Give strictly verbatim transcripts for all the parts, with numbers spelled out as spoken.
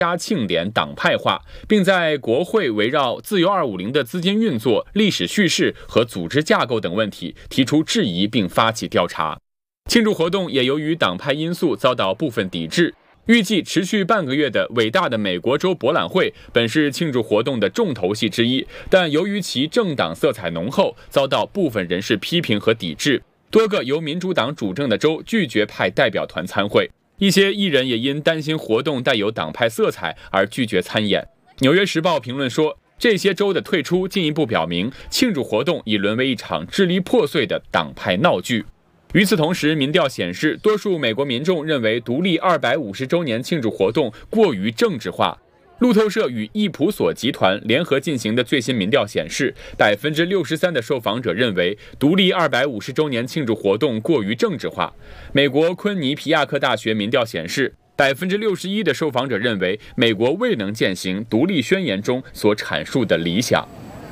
加庆典党派化，并在国会围绕自由二五零的资金运作、历史叙事和组织架构等问题提出质疑，并发起调查。庆祝活动也由于党派因素遭到部分抵制。预计持续半个月的伟大的美国州博览会本是庆祝活动的重头戏之一，但由于其政党色彩浓厚，遭到部分人士批评和抵制。多个由民主党主政的州拒绝派代表团参会，一些艺人也因担心活动带有党派色彩而拒绝参演。纽约时报评论说，这些州的退出进一步表明，庆祝活动已沦为一场支离破碎的党派闹剧。与此同时，民调显示，多数美国民众认为独立二百五十周年庆祝活动过于政治化。路透社与易普索集团联合进行的最新民调显示，百分之六十三的受访者认为独立二百五十周年庆祝活动过于政治化。美国昆尼皮亚克大学民调显示，百分之六十一的受访者认为美国未能践行独立宣言中所阐述的理想。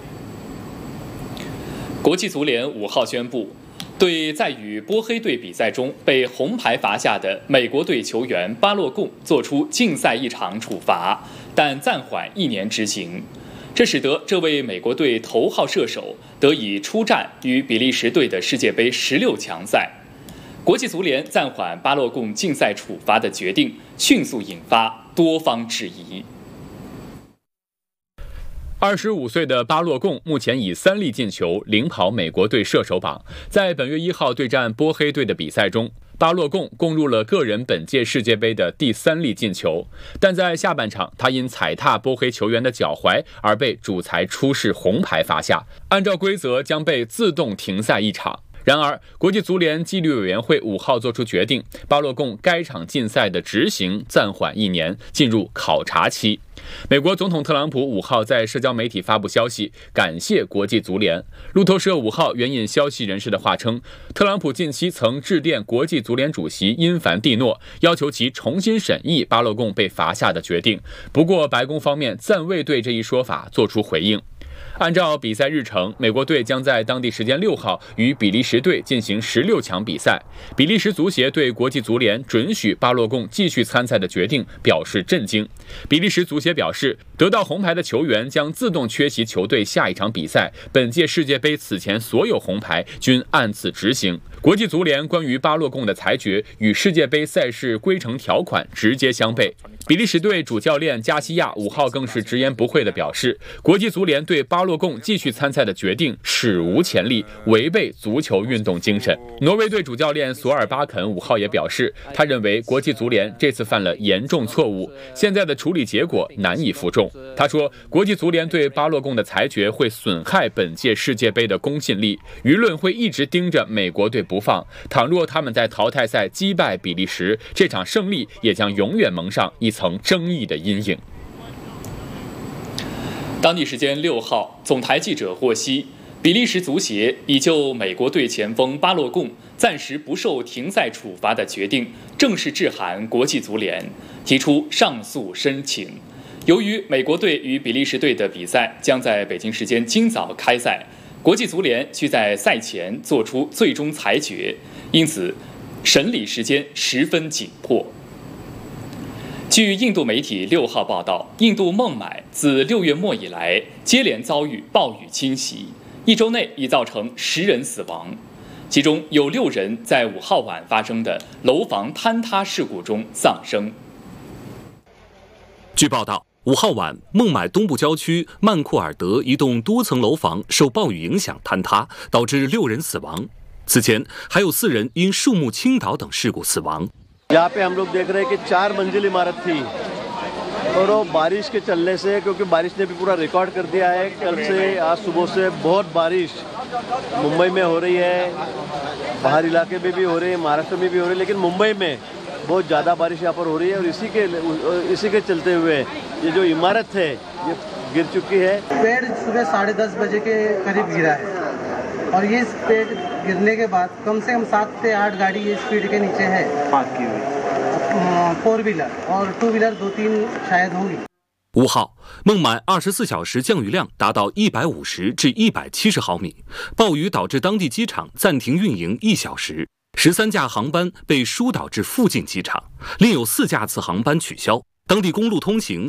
国际足联五号宣布，对在与波黑队比赛中被红牌罚下的美国队球员巴洛贡作出禁赛一场处罚，但暂缓一年执行。这使得这位美国队头号射手得以出战与比利时队的世界杯十六强赛。国际足联暂缓巴洛贡禁赛处罚的决定，迅速引发多方质疑。 二十五岁的巴洛贡目前以三粒进球领跑美国队射手榜。在本月一号对战波黑队的比赛中，巴洛贡攻入了个人本届世界杯的第三粒进球，但在下半场他因踩踏波黑球员的脚踝而被主裁出示红牌罚下，按照规则将被自动停赛一场。然而，国际足联纪律委员会五号作出决定，巴洛贡该场禁赛的执行暂缓一年，进入考察期。美国总统特朗普五号在社交媒体发布消息，感谢国际足联。路透社五号援引消息人士的话称，特朗普近期曾致电国际足联主席因凡蒂诺，要求其重新审议巴洛贡被罚下的决定。不过，白宫方面暂未对这一说法作出回应。按照比赛日程，美国队将在当地时间六号与比利时队进行十六强比赛。比利时足协对国际足联准许巴洛贡继续参赛的决定表示震惊。比利时足协表示，得到红牌的球员将自动缺席球队下一场比赛。本届世界杯此前所有红牌均按此执行。国际足联关于巴洛贡的裁决与世界杯赛事规程条款直接相悖。比利时队主教练加西亚五号更是直言不讳地表示，国际足联对巴洛贡继续参赛的决定史无前例，违背足球运动精神。挪威队主教练索尔巴肯五号也表示，他认为国际足联这次犯了严重错误，现在的处理结果难以服众。他说，国际足联对巴洛贡的裁决会损害本届世界杯的公信力，舆论会一直盯着美国队不放。倘若他们在淘汰赛击败比利时，这场胜利也将永远蒙上一层争议的阴影。 当地时间六号，总台记者获悉，比利时足协已就美国队前锋巴洛贡暂时不受停赛处罚的决定正式致函国际足联，提出上诉申请。由于美国队与比利时队的比赛将在北京时间今早开赛，国际足联需在赛前做出最终裁决，因此审理时间十分紧迫。据印度媒体六号报道，印度孟买自六月末以来接连遭遇暴雨侵袭，一周内已造成十人死亡，其中有六人在五号晚发生的楼房坍塌事故中丧生。 据报道，五号晚，孟买东部郊区曼库尔德一栋多层楼房受暴雨影响坍塌，导致六人死亡。此前还有四人因树木倾倒等事故死亡。 यहाँ पे हम लोग देख रहे हैं कि चार मंजिल इमारत थी और वो बारिश के चलने से, क्योंकि बारिश ने भी पूरा रिकॉर्ड कर दिया है, कल से आज सुबह से बहुत बारिश मुंबई में हो रही है, बाहर इलाके में भी हो रही है, महाराष्ट्र में भी हो रही है, लेकिन मुंबई में बहुत ज़्यादा बारिश यहाँ पर हो रही है और इसी के इसी के चलते हुए ये जो इमारत है ये गिर चुकी है। पेड़ सुबह साढ़े दस बजे के करीब गिरा है और ये पेड़ गिरने के बाद कम से कम सात से आठ गाड़ी ये स्पीड के नीचे है पार्क की हुई, फोर व्हीलर और टू व्हीलर दो तीन शायद होंगी। 五号，孟买二十四小时降雨量达到一百五十至一百七十毫米，暴雨导致当地机场暂停运营一小时，十三架航班被疏导至附近机场，另有四架次航班取消。 当地公路通行